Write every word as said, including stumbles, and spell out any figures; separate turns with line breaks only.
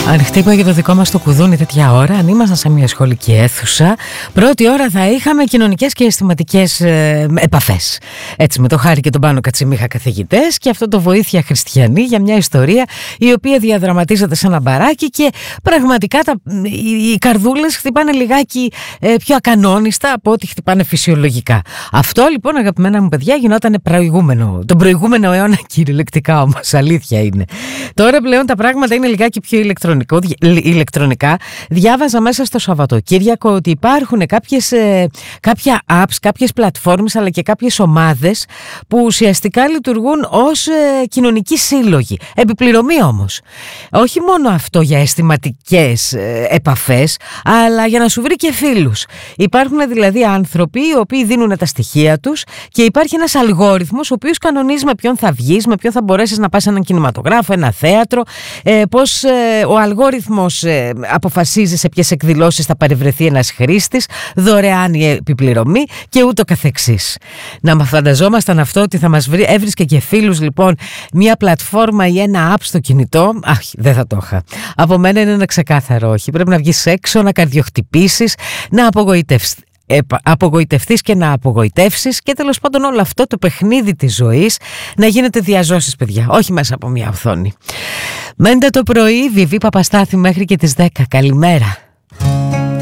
Αν χτύπαγε για το δικό μας το κουδούνι τέτοια ώρα, αν ήμασταν σε μια σχολική αίθουσα, πρώτη ώρα θα είχαμε κοινωνικές και αισθηματικές ε, επαφές. Έτσι, με το Χάρη και τον Πάνο Κατσιμίχα καθηγητές, και αυτό το Βοήθεια Χριστιανή, για μια ιστορία η οποία διαδραματίζεται σε ένα μπαράκι και πραγματικά τα, οι, οι καρδούλες χτυπάνε λιγάκι ε, πιο ακανόνιστα από ό,τι χτυπάνε φυσιολογικά. Αυτό λοιπόν, αγαπημένα μου παιδιά, γινόταν προηγούμενο, τον προηγούμενο αιώνα, κυριολεκτικά όμως, αλήθεια είναι. Τώρα πλέον τα πράγματα είναι λιγάκι πιο ηλεκτρονικά. ηλεκτρονικά. Διάβαζα μέσα στο Σαββατοκύριακο ότι υπάρχουν κάποιες, ε, κάποια apps, κάποιες πλατφόρμες αλλά και κάποιες ομάδες που ουσιαστικά λειτουργούν ως ε, κοινωνικοί σύλλογοι. Επιπληρωμή όμως. Όχι μόνο αυτό για αισθηματικές ε, επαφές, αλλά για να σου βρει και φίλους. Υπάρχουν δηλαδή άνθρωποι οι οποίοι δίνουν τα στοιχεία τους και υπάρχει ένας αλγόριθμος ο οποίος κανονίζει με ποιον θα βγεις, με ποιον θα μπορέσεις να πας σε έναν κινηματογράφο, ένα θέατρο, ε, πώς ε, ο αλγόριθμος ε, αποφασίζει σε ποιες εκδηλώσεις θα παρευρεθεί ένας χρήστης, δωρεάν η επιπληρωμή και ούτω καθεξής. Να φανταζόμασταν αυτό, ότι θα μας βρει, έβρισκε και φίλους λοιπόν μια πλατφόρμα ή ένα app στο κινητό. Αχ, δεν θα το είχα. Από μένα είναι ένα ξεκάθαρο όχι. Πρέπει να βγεις έξω, να καρδιοχτυπήσεις, να απογοητεύσεις. απογοητευτείς και να απογοητεύσεις και τέλος πάντων όλο αυτό το παιχνίδι της ζωής να γίνεται διαζώσεις, παιδιά, όχι μέσα από μια οθόνη. Μέντε το πρωί, Βιβί Παπαστάθη μέχρι και τις δέκα. Καλημέρα.